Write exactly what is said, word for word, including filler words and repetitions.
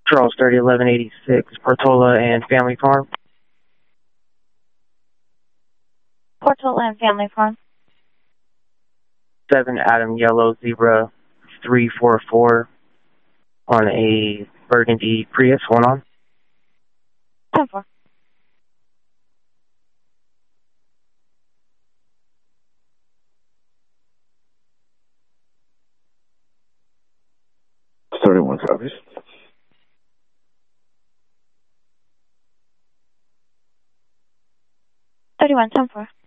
Charles thirty eleven eighty-six, Portola and Family Farm. Portola and Family Farm. seven Adam Yellow Zebra three four four on a Burgundy Prius, one on. ten four. thirty-one copies. thirty-one, ten four.